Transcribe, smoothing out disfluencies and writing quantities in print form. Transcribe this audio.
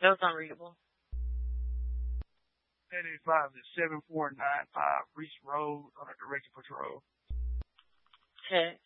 That was unreadable. 1085 is 7495 Reese Road on a directed patrol. Okay.